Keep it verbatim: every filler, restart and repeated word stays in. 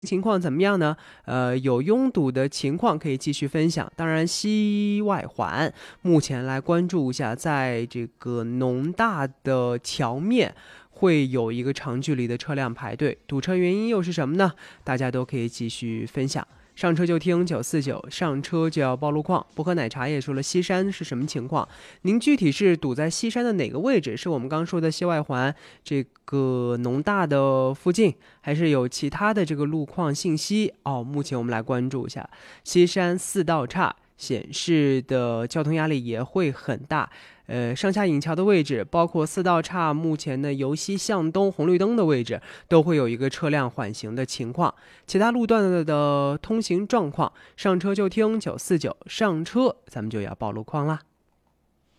情况怎么样呢？呃，有拥堵的情况可以继续分享。当然，西外环目前来关注一下，在这个农大的桥面会有一个长距离的车辆排队，堵车原因又是什么呢？大家都可以继续分享。上车就听九四九，上车就要报路况。薄荷奶茶也说了，西山是什么情况？您具体是堵在西山的哪个位置？是我们刚说的西外环这个农大的附近，还是有其他的这个路况信息？哦，目前我们来关注一下西山四道岔显示的交通压力也会很大。呃，上下引桥的位置，包括四道岔目前的由西向东红绿灯的位置，都会有一个车辆缓行的情况。其他路段的通行状况，上车就听九四九，上车咱们就要报路况啦。